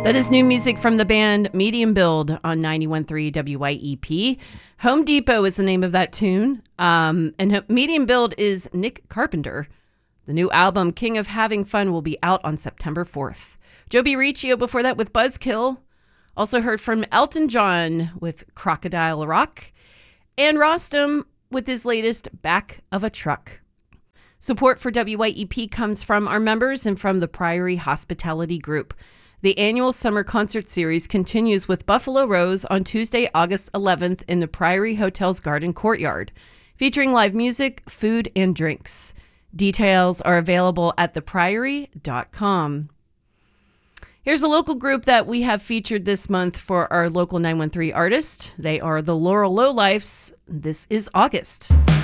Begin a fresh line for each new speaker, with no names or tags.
That is new music from the band Medium Build on 91.3 WYEP. Home Depot is the name of that tune. And Medium Build is Nick Carpenter. The new album, King of Having Fun, will be out on September 4th. Joby Riccio before that with Buzzkill. Also heard from Elton John with Crocodile Rock. And Rostam with his latest Back of a Truck. Support for WYEP comes from our members and from the Priory Hospitality Group. The annual summer concert series continues with Buffalo Rose on Tuesday, August 11th in the Priory Hotel's Garden Courtyard, featuring live music, food, and drinks. Details are available at thepriory.com. Here's a local group that we have featured this month for our local 913 artist. They are the Laurel Lowlifes. This is August.